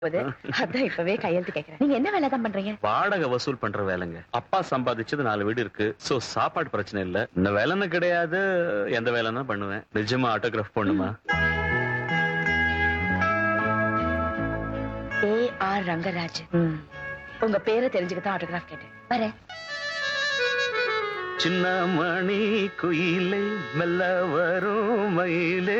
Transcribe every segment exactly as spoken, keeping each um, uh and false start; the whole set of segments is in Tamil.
அதான் இப்பவே கையெழுத்து கேக்குறேன். நீங்க என்ன வேலை தான் பண்றீங்க? வாடகை வசூல் பண்ற வேலைங்க. அப்பா சம்பாதிச்சது நாலு வீடு இருக்கு. சோ சாப்பாடு பிரச்சனை இல்ல. இந்த வேலைன்னு கிடையாது, எந்த வேலைன்னா பண்ணுவேன். நிஜமா ஆட்டோகிராஃப் பண்ணுமா? A R Rangaraj. உங்க பேரை தெரிஞ்சுக்கத்தான் ஆட்டோகிராஃப் கேட்டேன். வரேன். சின்ன மணி குயிலை மெல்ல வரும் மயிலே.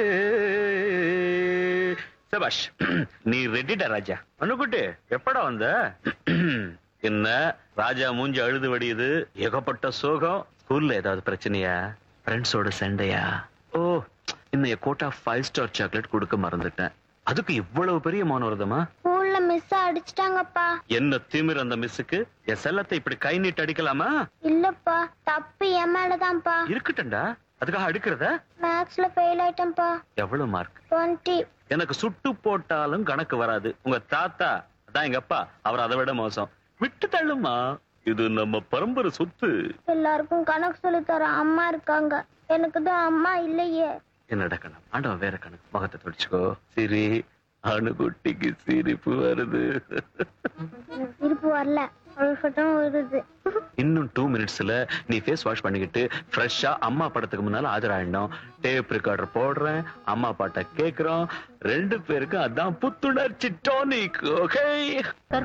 சபாஷ், நீ ரெடிடா ராஜா? அண்ணுக்குட்டி எப்படா வந்த? என்ன ராஜா மூஞ்சி அழுது வடியுது, ஏகப்பட்ட சோகம். ஸ்கூல்ல ஏதாவது பிரச்சனையா? ஃப்ரெண்ட்ஸோட சண்டையா? ஓ, இன்னைய கோட்டா ஃபைவ் ஸ்டார் சாக்லேட் கொடுக்க மறந்துட்டேன். அதுக்கு இவ்வளவு பெரிய மௌனவரதமா? ஸ்கூல்ல மிஸ் அடிச்சிட்டாங்கப்பா. என்ன திமிர் அந்த மிஸ்ஸுக்கு? என் செல்லத்தை இப்படி கை நீட்டு அடிக்கலாமா? இல்லப்பா, தப்பு என் மேலதான்ப்பா. இருக்கட்டும்டா, அதுக்காக அடிக்கிறத? மேக்ஸ்ல ஃபெயில் ஆயிட்டேன்ப்பா. எவ்வளவு மார்க்? டுவெண்ட்டி. எனக்கு சுட்டு போட்டாலும் கணக்கு வராது. உங்க தாத்தா, அதான் எங்க அப்பா, அவர் அதை விட மோசம். விட்டு தள்ளுமா, இது நம்ம பரம்பரை சொத்து. எல்லாருக்கும் கணக்கு சொல்லி தர அம்மா இருக்காங்க, எனக்கு தான் அம்மா இல்லையே. என்னடா கணக்கு? ஆண்டவன் வேற கணக்கு. முகத்தை துடிச்சுக்கோ. சரி, அணுகுட்டிக்கு சிரிப்பு வருது. சிரிப்பு வரல, அழுகட்டும் வருது. இன்னும் டூ மினிட்ஸ்ல நீ ஃபேஸ் வாஷ் பண்ணிக்கிட்டு ஃப்ரெஷ்ஷா அம்மா படத்துக்கு முன்னால ஆஜராயிடணும். டேப் ரெக்கார்டர் போடுறேன், அம்மா பாட்ட கேக்குறோம். ரெண்டு பேருக்கும் அதான் புத்துணர்ச்சி டானிக். ஓகே.